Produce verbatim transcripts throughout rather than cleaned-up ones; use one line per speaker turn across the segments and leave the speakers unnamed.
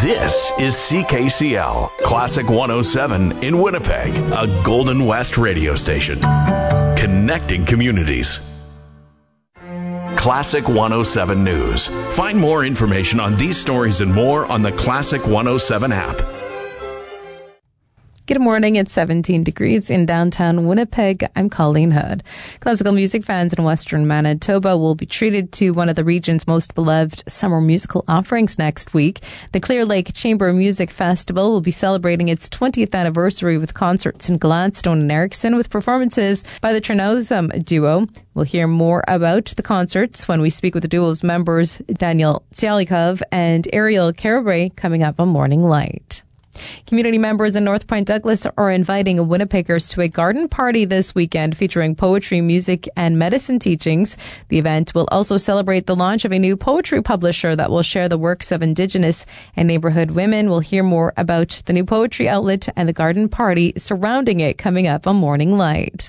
This is C K C L, Classic one oh seven in Winnipeg, a Golden West radio station. Connecting communities. Classic one oh seven News. Find more information on these stories and more on the Classic one oh seven app.
Good morning. It's seventeen degrees in downtown Winnipeg. I'm Colleen Hood. Classical music fans in Western Manitoba will be treated to one of the region's most beloved summer musical offerings next week. The Clear Lake Chamber Music Festival will be celebrating its twentieth anniversary with concerts in Gladstone and Erickson with performances by the Ternozum duo. We'll hear more about the concerts when we speak with the duo's members, Daniel Tsialikov and Ariel Carabray, coming up on Morning Light. Community members in North Point Douglas are inviting Winnipeggers to a garden party this weekend featuring poetry, music, and medicine teachings. The event will also celebrate the launch of a new poetry publisher that will share the works of Indigenous and neighborhood women. We'll hear more about the new poetry outlet and the garden party surrounding it coming up on Morning Light.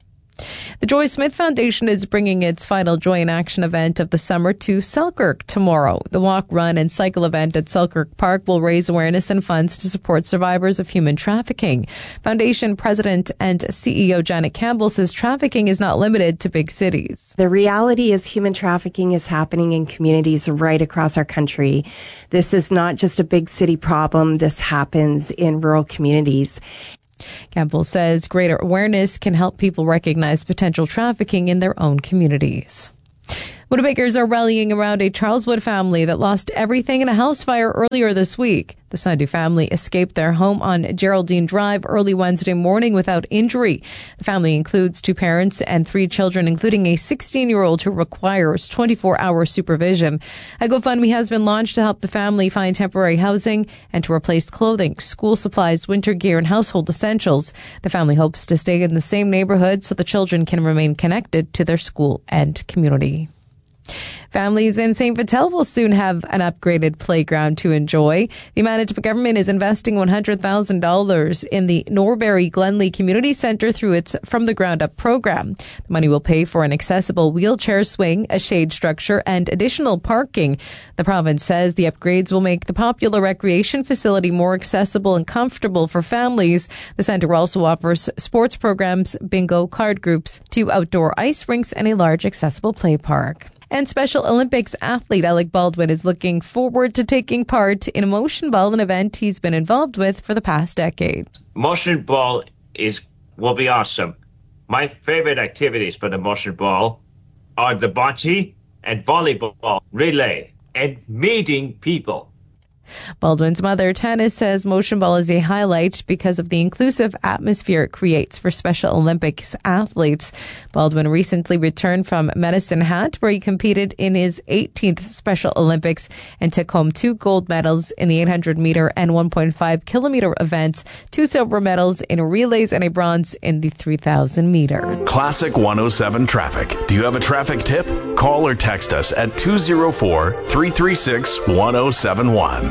The Joy Smith Foundation is bringing its final Joy in Action event of the summer to Selkirk tomorrow. The walk, run, and cycle event at Selkirk Park will raise awareness and funds to support survivors of human trafficking. Foundation President and C E O Janet Campbell says trafficking is not limited to big cities.
The reality is human trafficking is happening in communities right across our country. This is not just a big city problem. This happens in rural communities.
Campbell says greater awareness can help people recognize potential trafficking in their own communities. Winnipeggers are rallying around a Charleswood family that lost everything in a house fire earlier this week. The Sandu family escaped their home on Geraldine Drive early Wednesday morning without injury. The family includes two parents and three children, including a sixteen-year-old who requires twenty-four hour supervision. A GoFundMe has been launched to help the family find temporary housing and to replace clothing, school supplies, winter gear, and household essentials. The family hopes to stay in the same neighborhood so the children can remain connected to their school and community. Families in Saint Vital will soon have an upgraded playground to enjoy. The Manitoba government is investing one hundred thousand dollars in the Norbury Glenlee Community Centre through its From the Ground Up program. The money will pay for an accessible wheelchair swing, a shade structure, and additional parking. The province says the upgrades will make the popular recreation facility more accessible and comfortable for families. The centre also offers sports programs, bingo, card groups, two outdoor ice rinks, and a large accessible play park. And Special Olympics athlete Alec Baldwin is looking forward to taking part in a motion ball, an event he's been involved with for the past decade.
Motion ball is will be awesome. My favorite activities for the motion ball are the bocce and volleyball relay and meeting people.
Baldwin's mother, Tanis, says motion ball is a highlight because of the inclusive atmosphere it creates for Special Olympics athletes. Baldwin recently returned from Medicine Hat, where he competed in his eighteenth Special Olympics and took home two gold medals in the eight hundred meter and one point five kilometer events, two silver medals in relays, and a bronze in the three thousand meter.
Classic one oh seven Traffic. Do you have a traffic tip? Call or text us at two oh four, three three six, one oh seven one.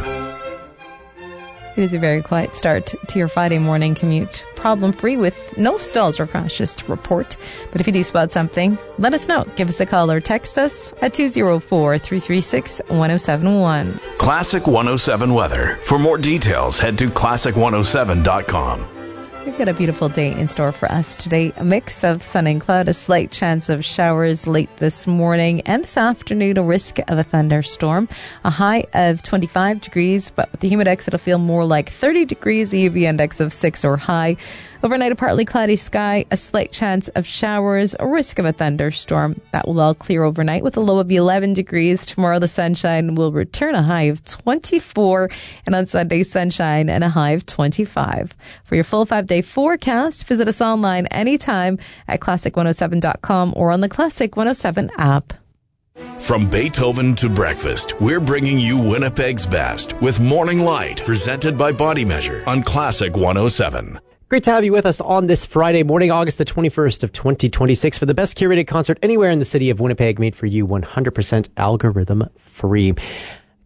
It is a very quiet start to your Friday morning commute. Problem-free with no stalls or crashes to report. But if you do spot something, let us know. Give us a call or text us at two oh four, three three six, one oh seven one.
Classic one oh seven weather. For more details, head to classic one oh seven dot com.
We've got a beautiful day in store for us today. A mix of sun and cloud, a slight chance of showers late this morning and this afternoon, a risk of a thunderstorm. A high of twenty-five degrees, but with the humidex, it'll feel more like thirty degrees, the U V index of six or high. Overnight, a partly cloudy sky, a slight chance of showers, a risk of a thunderstorm. That will all clear overnight with a low of eleven degrees. Tomorrow, the sunshine will return, a high of twenty-four. And on Sunday, sunshine and a high of twenty-five. For your full five-day forecast, visit us online anytime at classic one oh seven dot com or on the Classic one oh seven app.
From Beethoven to breakfast, we're bringing you Winnipeg's best with Morning Light, presented by Body Measure on Classic one oh seven.
Great to have you with us on this Friday morning, August the twenty-first of twenty twenty-six, for the best curated concert anywhere in the city of Winnipeg, made for you one hundred percent algorithm free.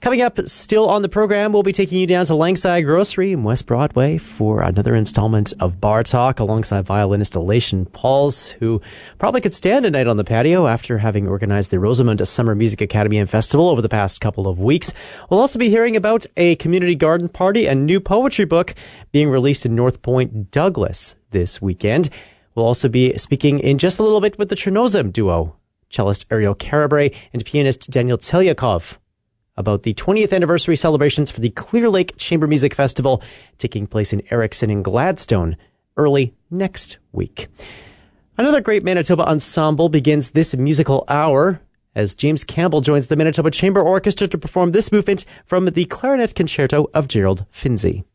Coming up, still on the program, we'll be taking you down to Langside Grocery in West Broadway for another installment of Bar Talk alongside violinist Elation Pauls, who probably could stand a night on the patio after having organized the Rosamond Summer Music Academy and Festival over the past couple of weeks. We'll also be hearing about a community garden party and new poetry book being released in North Point, Douglas this weekend. We'll also be speaking in just a little bit with the Chernozem duo, cellist Ariel Carabray and pianist Daniel Telyakov, about the twentieth anniversary celebrations for the Clear Lake Chamber Music Festival taking place in Erickson and Gladstone early next week. Another great Manitoba ensemble begins this musical hour as James Campbell joins the Manitoba Chamber Orchestra to perform this movement from the Clarinet Concerto of Gerald Finzi.